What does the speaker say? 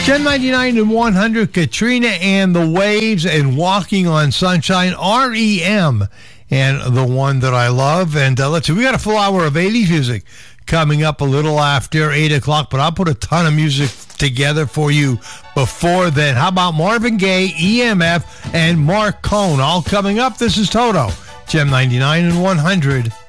Gem 99 and 100, Katrina and the Waves, and Walking on Sunshine, REM, and the one that I love. And let's see, we got a full hour of 80s music coming up a little after 8 o'clock, but I'll put a ton of music together for you before then. How about Marvin Gaye, EMF, and Mark Cohn, all coming up? This is Toto, Gem 99 and 100.